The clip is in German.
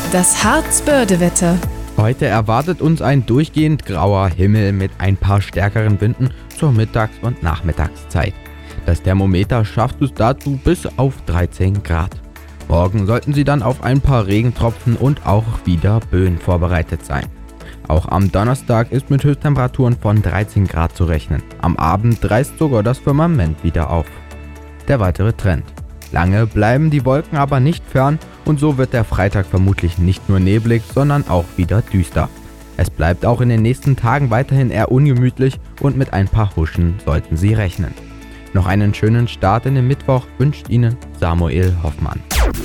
Das Harzbörde-Wetter. Heute erwartet uns ein durchgehend grauer Himmel mit ein paar stärkeren Winden zur Mittags- und Nachmittagszeit. Das Thermometer schafft es dazu bis auf 13 Grad. Morgen sollten Sie dann auf ein paar Regentropfen und auch wieder Böen vorbereitet sein. Auch am Donnerstag ist mit Höchsttemperaturen von 13 Grad zu rechnen. Am Abend reißt sogar das Firmament wieder auf. Der weitere Trend. Lange bleiben die Wolken aber nicht fern und so wird der Freitag vermutlich nicht nur neblig, sondern auch wieder düster. Es bleibt auch in den nächsten Tagen weiterhin eher ungemütlich und mit ein paar Huschen sollten Sie rechnen. Noch einen schönen Start in den Mittwoch wünscht Ihnen Samuel Hoffmann.